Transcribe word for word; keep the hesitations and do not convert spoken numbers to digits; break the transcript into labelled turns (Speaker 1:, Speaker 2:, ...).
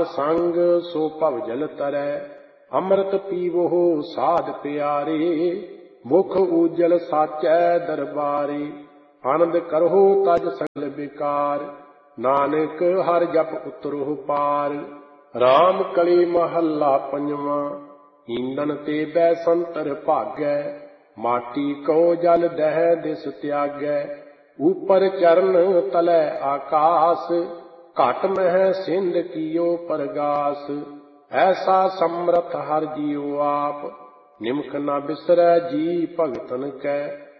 Speaker 1: संग सो भव जल तरੈ, अमृत पीवो साध प्यारे, मुख उजल साचै दरबारे, आनंद करहो तज सगल विकार, नानक हर जप उतरो पार। राम कली महला पंजवां, ईंदन ते बै संतर भागै, माटी को जल दह दिस त्यागै, ऊपर चरण तलै आकाश, घट मह सिंध कियो परगास। ऐसा समरथ हर जियो आप, निमख न बिसरै जी भगतन कै,